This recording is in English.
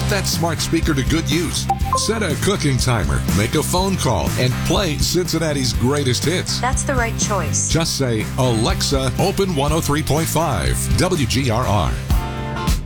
that smart speaker to good use. Set a cooking timer, make a phone call, and play Cincinnati's greatest hits. That's the right choice. Just say, Alexa, open 103.5 WGRR.